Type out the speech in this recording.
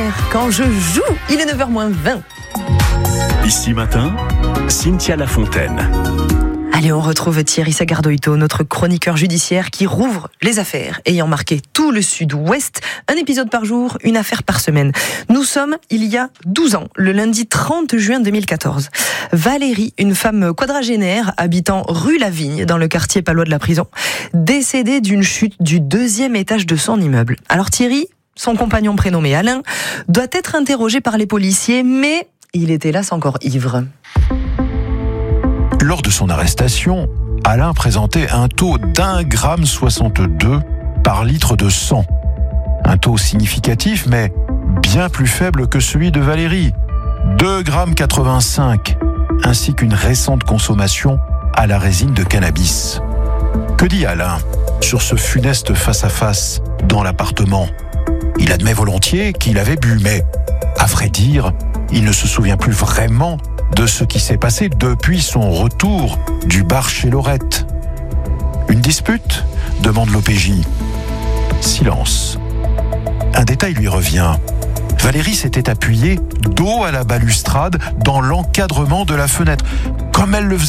affaires quand je joue. Il est 9h moins 20. Ici matin, Cynthia Lafontaine. Allez, on retrouve Thierry Sagardoito, notre chroniqueur judiciaire qui rouvre les affaires ayant marqué tout le Sud-Ouest. Un épisode par jour, une affaire par semaine. Nous sommes il y a 12 ans, le lundi 30 juin 2014. Valérie, une femme quadragénaire habitant rue Lavigne, dans le quartier palois de la prison, décédée d'une chute du 2e étage de son immeuble. Alors Thierry, son compagnon prénommé Alain, doit être interrogé par les policiers, mais il est hélas encore ivre. Lors de son arrestation, Alain présentait un taux d'1,62 g par litre de sang. Un taux significatif, mais bien plus faible que celui de Valérie, 2,85 g, ainsi qu'une récente consommation à la résine de cannabis. Que dit Alain sur ce funeste face-à-face dans l'appartement ? Il admet volontiers qu'il avait bu, mais, à vrai dire, il ne se souvient plus vraiment de ce qui s'est passé depuis son retour du bar chez Laurette. Une dispute ? Demande l'OPJ. Silence. Un détail lui revient. Valérie s'était appuyée dos à la balustrade dans l'encadrement de la fenêtre, comme elle le faisait